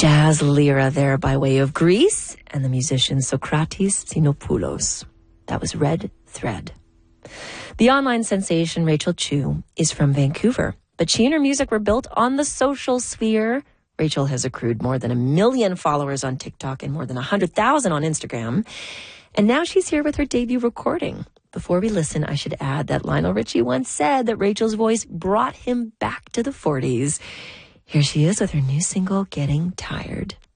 jazz lyra there by way of Greece and the musician Socrates Xenopoulos. That was Red Thread. The online sensation Rachel Chu is from Vancouver, but she and her music were built on the social sphere. Rachel has accrued more than 1 million followers on TikTok and more than 100,000 on Instagram. And now she's here with her debut recording. Before we listen, I should add that Lionel Richie once said that Rachel's voice brought him back to the 40s. Here she is with her new single, Getting Tired.